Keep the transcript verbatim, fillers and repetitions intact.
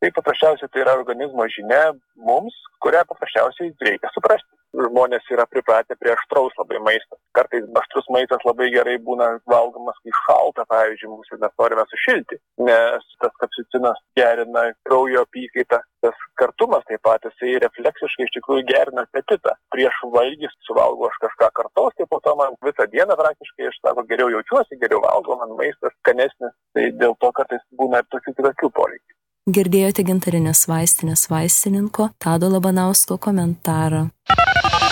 Tai paprasčiausiai tai yra organizmo žinia mums, kurią paprasčiausiai reikia suprasti. Žmonės yra pripratę prie aštraus labai maisto. Kartais aštrus maistas labai gerai būna valgomas, kai šalta, pavyzdžiui, mūsų mes norime sušilti, nes tas kapsicinas gerina kraujo apykaitą. Tas kartumas taip pat, jisai refleksiškai iš tikrųjų gerina apetitą. Prieš valgį suvalgo aš kažką kartos, tai po to man visą dieną praktiškai aš sako, geriau jaučiuosi, geriau valgo, man maistas skanesnis, tai dėl to kartais būna ir tokių kitokių poreikių. Girdėjote Gintarinės vaistinės vaistininko Tado Labanausko komentarą.